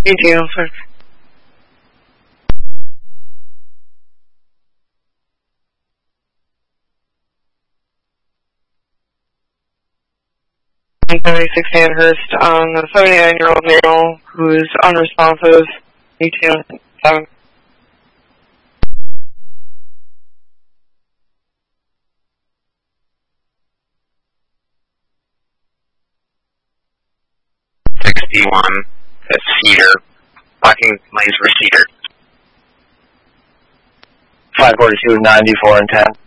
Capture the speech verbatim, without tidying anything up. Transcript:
You do. For seventy-six Sandhurst, um, a seventy-nine-year-old male who's unresponsive. You two. Seven. sixty-one at Cedar. Blocking lanes for Cedar. five forty-two, ninety-four and ten.